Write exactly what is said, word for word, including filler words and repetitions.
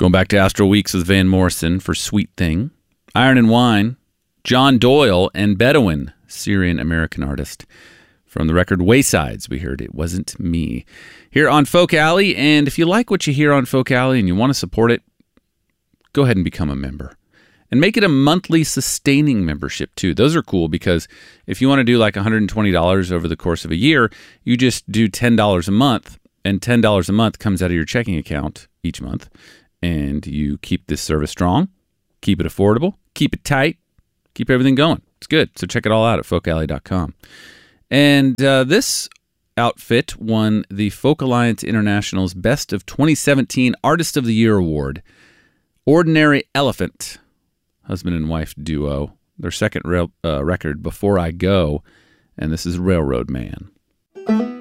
Going back to Astral Weeks with Van Morrison for Sweet Thing. Iron and Wine, John Doyle, and Bedouin, Syrian-American artist. From the record Waysides, we heard It Wasn't Me. Here on Folk Alley, and if you like what you hear on Folk Alley and you want to support it, go ahead and become a member. And make it a monthly sustaining membership, too. Those are cool because if you want to do like one hundred twenty dollars over the course of a year, you just do ten dollars a month, and ten dollars a month comes out of your checking account each month, and you keep this service strong, keep it affordable, keep it tight, keep everything going. It's good. So check it all out at folk alley dot com. And uh, this outfit won the Folk Alliance International's Best of twenty seventeen Artist of the Year Award. Ordinary Elephant, husband and wife duo, their second rail, uh, record, Before I Go, and this is Railroad Man.